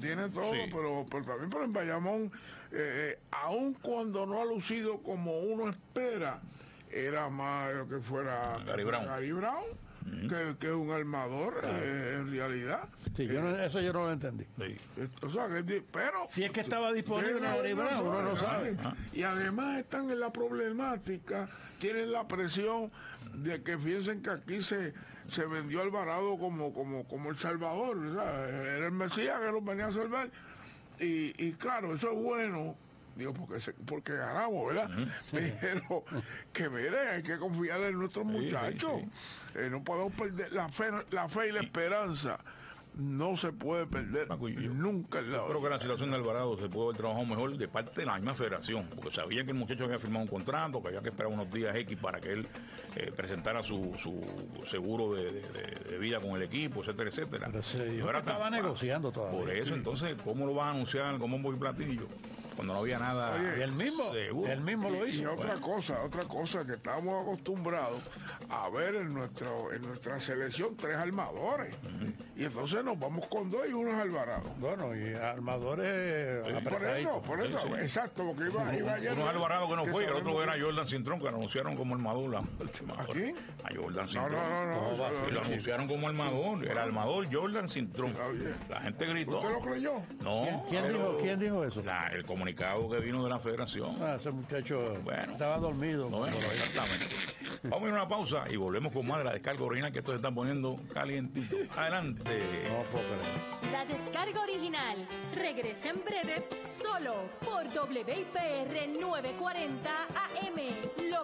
tiene todo, Sí. pero también en Bayamón, aun cuando no ha lucido como uno espera, era más que fuera Gary Brown. que es un armador en realidad. Sí, eso yo no lo entendí. Sí. O sea, pero Si es que estaba disponible debe haber Gary Brown, uno no sabe. Y además están en la problemática, tienen la presión de que piensen que aquí se vendió Alvarado como el Salvador, ¿sabes? Era el Mesías que los venía a salvar. Y claro, eso es bueno, digo, porque ganamos, ¿verdad? Pero que mire, hay que confiar en nuestros muchachos. No podemos perder la fe y la esperanza. No se puede perder Paco, nunca el Yo lado. creo que la situación de Alvarado se puede haber trabajado mejor de parte de la misma federación, porque sabía que el muchacho había firmado un contrato, que había que esperar unos días X para que él presentara su seguro de vida con el equipo, etcétera, etcétera. Pero se dijo Y ahora que estaba negociando todavía. Por eso, entonces, ¿cómo lo van a anunciar como un bombo y platillo? Cuando no había nada. Oye, Y él mismo lo hizo. Y otra cosa que estamos acostumbrados a ver en nuestra selección 3 armadores. Y entonces nos vamos con 2 y unos Alvarado. Bueno, y armadores Por eso, Sí. exacto, porque iba ayer. Uno Alvarado que no fue, y el otro sabemos- era Jordan Cintrón, que lo anunciaron como armador. ¿A quién? A Jordan No, Cintrón. no. Y lo anunciaron como armador. El armador Jordan Cintrón. Está bien. La gente gritó. ¿Usted lo creyó? No. ¿Quién dijo eso? El comunicado que vino de la federación. Ese muchacho Bueno. estaba dormido. No, exactamente. Vamos a ir a una pausa y volvemos con más de la descarga original, que esto se está poniendo calientito. Adelante. No puedo creer. La descarga original regresa en breve solo por WIPR 940 AM.